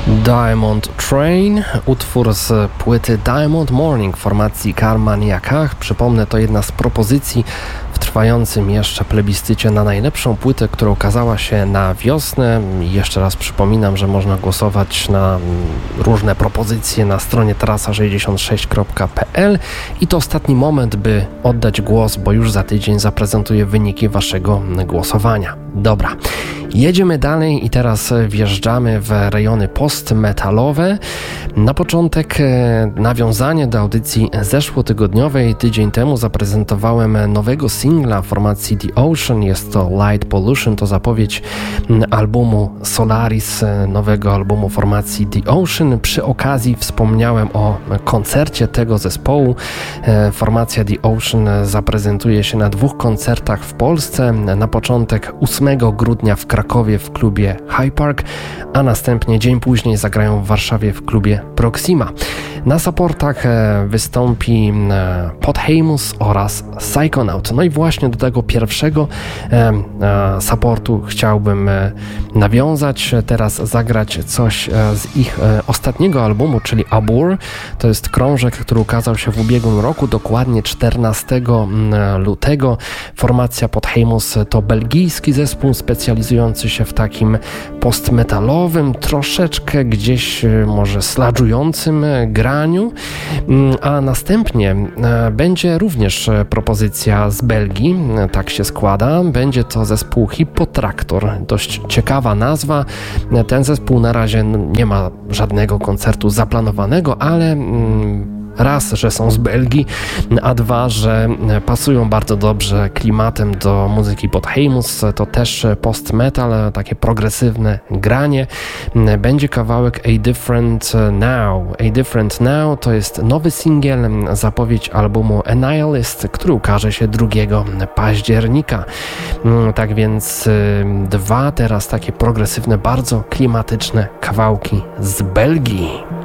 Diamond Train, utwór z płyty Diamond Morning formacji Karmaniakach. Przypomnę, to jedna z propozycji w trwającym jeszcze plebiscycie na najlepszą płytę, która ukazała się na wiosnę. Jeszcze raz przypominam, że można głosować na różne propozycje na stronie trasa66.pl i to ostatni moment, by oddać głos, bo już za tydzień zaprezentuję wyniki waszego głosowania. Dobra, jedziemy dalej i teraz wjeżdżamy w rejony postmetalowe. Na początek nawiązanie do audycji zeszłotygodniowej. Tydzień temu zaprezentowałem nowego singla formacji The Ocean. Jest to Light Pollution, to zapowiedź albumu Solaris, nowego albumu formacji The Ocean. Przy okazji wspomniałem o koncercie tego zespołu. Formacja The Ocean zaprezentuje się na 2 koncertach w Polsce. Na początek 8 grudnia w Krakowie w klubie High Park, a następnie dzień później zagrają w Warszawie w klubie Proxima. Na supportach wystąpi Podhamus oraz Psychonaut. No i właśnie do tego pierwszego supportu chciałbym nawiązać. Teraz zagrać coś z ich ostatniego albumu, czyli Abur. To jest krążek, który ukazał się w ubiegłym roku, dokładnie 14 lutego. Formacja Podhamus to belgijski zespół specjalizujący się w takim postmetalowym, troszeczkę gdzieś może sludżującym graniu, a następnie będzie również propozycja z Belgii, tak się składa. Będzie to zespół Hippotraktor. Dość ciekawa nazwa. Ten zespół na razie nie ma żadnego koncertu zaplanowanego, ale raz, że są z Belgii, a 2, że pasują bardzo dobrze klimatem do muzyki Podhamus. To też post-metal, takie progresywne granie. Będzie kawałek A Different Now. A Different Now to jest nowy singiel, zapowiedź albumu Annihilist, który ukaże się 2 października. Tak więc 2 teraz takie progresywne, bardzo klimatyczne kawałki z Belgii.